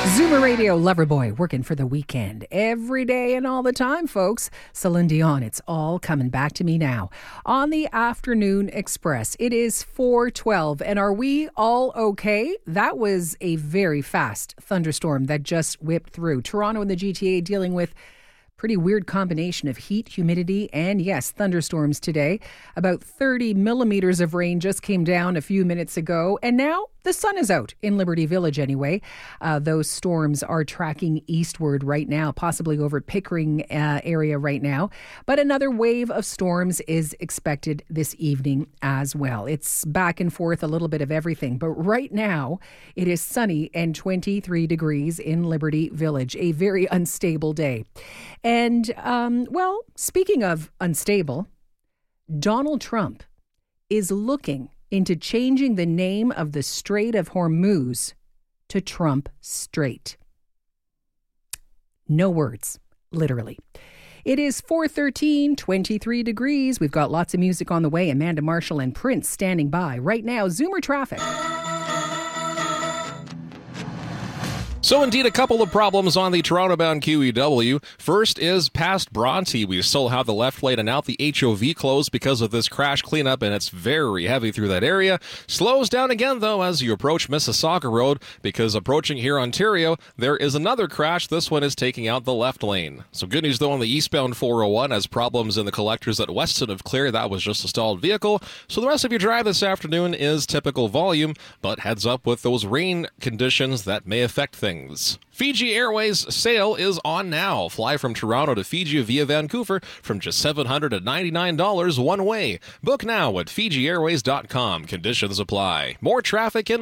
Zoomer Radio Loverboy working for the weekend every day and all the time, folks. Celine Dion, it's all coming back to me now. On the Afternoon Express, it is 4:12, and are we all okay? That was a very fast thunderstorm that just whipped through. Toronto and the GTA dealing with pretty weird combination of heat, humidity, and yes, thunderstorms today. About 30 millimeters of rain just came down a few minutes ago, and now the sun is out in Liberty Village anyway. Those storms are tracking eastward right now, possibly over Pickering area right now. But another wave of storms is expected this evening as well. It's back and forth, a little bit of everything. But right now, it is sunny and 23 degrees in Liberty Village. A very unstable day. And, well, speaking of unstable, Donald Trump is looking into changing the name of the Strait of Hormuz to Trump Strait. No words, literally. It is 4:13, 23 degrees. We've got lots of music on the way. Amanda Marshall and Prince standing by. Right now, Zoomer traffic. So indeed, a couple of problems on the Toronto-bound QEW. First is past Bronte. We still have the left lane and out the HOV closed because of this crash cleanup, and it's very heavy through that area. Slows down again, though, as you approach Mississauga Road, because approaching here Ontario, there is another crash. This one is taking out the left lane. So good news, though, on the eastbound 401, as problems in the collectors at Weston have cleared. That was just a stalled vehicle. So the rest of your drive this afternoon is typical volume, but heads up with those rain conditions that may affect things. Fiji Airways sale is on now. Fly from Toronto to Fiji via Vancouver from just $799 one way. Book now at FijiAirways.com. Conditions apply. More traffic in